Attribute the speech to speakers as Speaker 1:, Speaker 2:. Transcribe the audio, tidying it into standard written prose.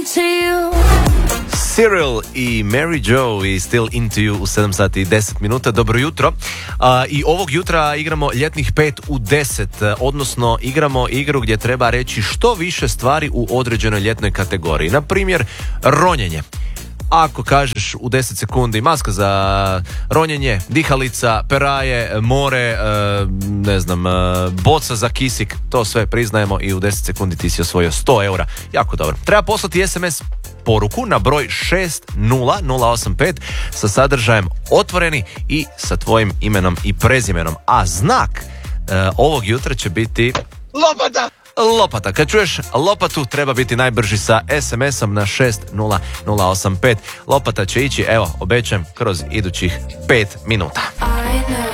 Speaker 1: Cyril i Mary Jo i Still Into You u 7 sati i 10 minuta. Dobro jutro. I ovog jutra igramo ljetnih 5 u 10, odnosno igramo igru gdje treba reći što više stvari u određenoj ljetnoj kategoriji. Na primjer, ronjenje. Ako kažeš u 10 sekundi maska za ronjenje, dihalica, peraje, more, boca za kisik, to sve priznajemo i u 10 sekundi ti si osvojio 100 eura. Jako dobro. Treba poslati SMS poruku na broj 60085 sa sadržajem otvoreni i sa tvojim imenom i prezimenom. A znak ovog jutra će biti lopata. Kad čuješ lopatu, treba biti najbrži sa SMS-om na 60085. Lopata će ići, evo, obećam, kroz idućih 5 minuta.